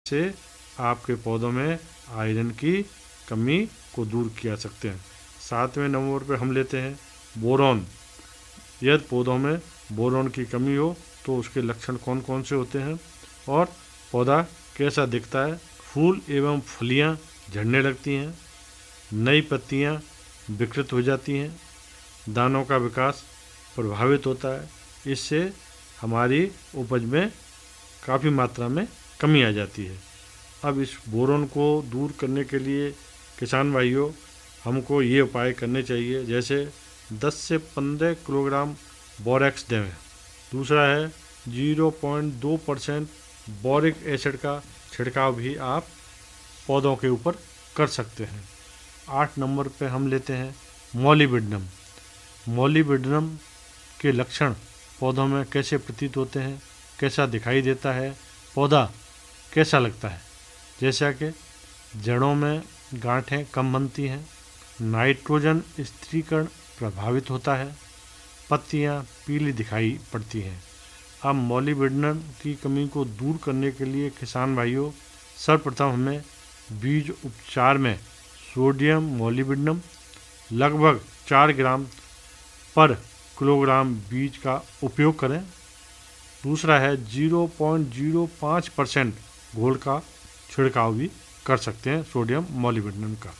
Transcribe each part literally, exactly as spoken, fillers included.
से आपके पौधों में आयरन की कमी को दूर किया सकते हैं। सातवें नंबर पर हम लेते हैं बोरॉन। यदि पौधों में बोरॉन की कमी हो तो उसके लक्षण कौन कौन से होते हैं और पौधा कैसा दिखता है। फूल एवं फलियां झड़ने लगती हैं, नई पत्तियां विकृत हो जाती हैं, दानों का विकास प्रभावित होता है। इससे हमारी उपज में काफ़ी मात्रा में कमी आ जाती है। अब इस बोरॉन को दूर करने के लिए किसान भाइयों हमको ये उपाय करने चाहिए, जैसे दस से पंद्रह किलोग्राम बोरेक्स दें। दूसरा है ज़ीरो पॉइंट दो परसेंट बोरिक एसिड का छिड़काव भी आप पौधों के ऊपर कर सकते हैं। आठ नंबर पे हम लेते हैं मॉलिबेडनम। मॉलिबेडनम के लक्षण पौधों में कैसे प्रतीत होते हैं, कैसा दिखाई देता है, पौधा कैसा लगता है। जैसा कि जड़ों में गांठें कम बनती हैं, नाइट्रोजन स्थिरीकरण प्रभावित होता है, पत्तियां पीली दिखाई पड़ती हैं। अब मॉलिबेडनम की कमी को दूर करने के लिए किसान भाइयों सर्वप्रथम हमें बीज उपचार में सोडियम मॉलिबेडनम लगभग चार ग्राम पर किलोग्राम बीज का उपयोग करें। दूसरा है ज़ीरो पॉइंट ज़ीरो पाँच परसेंट घोल का छिड़काव भी कर सकते हैं सोडियम मॉलिबेडनम का।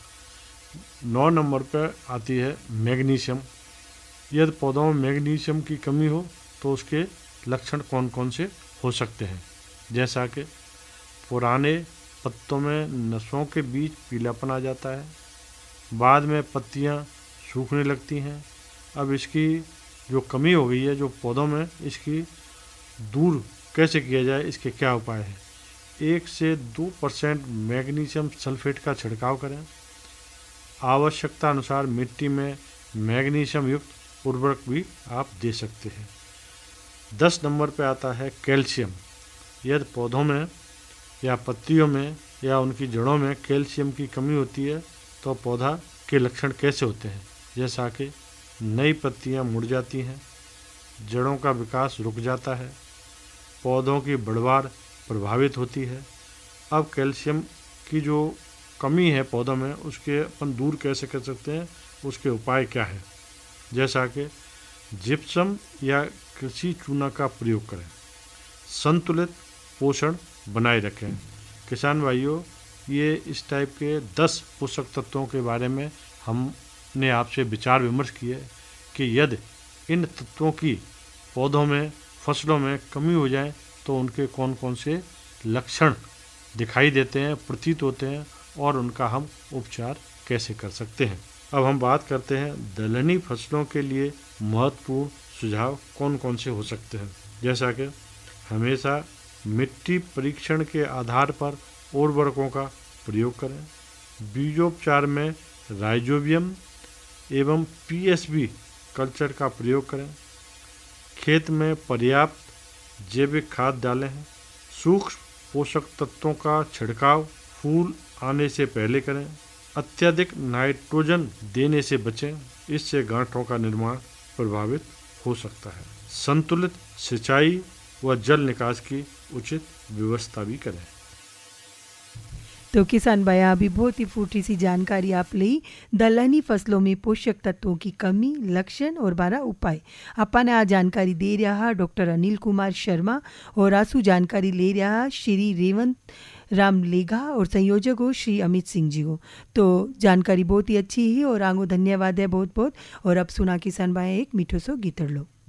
नौ नंबर पर आती है मैग्नीशियम। यदि पौधों में मैग्नीशियम की कमी हो तो उसके लक्षण कौन कौन से हो सकते हैं, जैसा कि पुराने पत्तों में नसों के बीच पीलापन आ जाता है, बाद में पत्तियां सूखने लगती हैं। अब इसकी जो कमी हो गई है जो पौधों में, इसकी दूर कैसे किया जाए, इसके क्या उपाय हैं। एक से दो परसेंट मैग्नीशियम सल्फेट का छिड़काव करें। आवश्यकता अनुसार मिट्टी में मैग्नीशियम युक्त उर्वरक भी आप दे सकते हैं। दस नंबर पे आता है कैल्शियम। यदि पौधों में या पत्तियों में या उनकी जड़ों में कैल्शियम की कमी होती है तो पौधा के लक्षण कैसे होते हैं, जैसा कि नई पत्तियां मुड़ जाती हैं, जड़ों का विकास रुक जाता है, पौधों की बढ़वार प्रभावित होती है। अब कैल्शियम की जो कमी है पौधों में उसके अपन दूर कैसे कर सकते हैं, उसके उपाय क्या है, जैसा कि जिप्सम या कृषि चूना का प्रयोग करें, संतुलित पोषण बनाए रखें। किसान भाइयों ये इस टाइप के दस पोषक तत्वों के बारे में हमने आपसे विचार विमर्श किए कि यदि इन तत्वों की पौधों में फसलों में कमी हो जाए तो उनके कौन कौन से लक्षण दिखाई देते हैं, प्रतीत होते हैं और उनका हम उपचार कैसे कर सकते हैं। अब हम बात करते हैं दलहनी फसलों के लिए महत्वपूर्ण सुझाव कौन कौन से हो सकते हैं, जैसा कि हमेशा मिट्टी परीक्षण के आधार पर उर्वरकों का प्रयोग करें, बीजोपचार में राइजोबियम एवं पीएसबी कल्चर का प्रयोग करें, खेत में पर्याप्त जैविक खाद डालें, सूक्ष्म पोषक तत्वों का छिड़काव फूल आने से पहले करें, अत्यधिक नाइट्रोजन देने से बचें, इससे गांठों का निर्माण प्रभावित हो सकता है। संतुलित सिंचाई व जल निकास की उचित व्यवस्था भी करें। तो किसान भाई अभी बहुत ही फूटी सी जानकारी आप ली दलहनी फसलों में पोषक तत्वों की कमी, लक्षण और बारह उपाय। अपन आज जानकारी दे रहा डॉक्टर अनिल कुमार शर्मा और आंसू जानकारी ले रहा श्री रेवंत राम लेगा और संयोजक हो श्री अमित सिंह जी हो। तो जानकारी बहुत ही अच्छी ही और आंगो धन्यवाद है बहुत बहुत। और अब सुना किसान भाई एक मीठो सो गीतड़ लो।